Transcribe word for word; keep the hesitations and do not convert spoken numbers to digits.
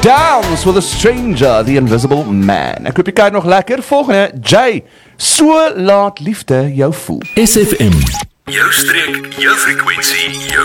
Dance with a Stranger, The Invisible Man. Ek hoop jy kyk nog lekker. Volgende, Jay, so laat liefde jou voel. S F M. Jou streek, jou frekwensie, jou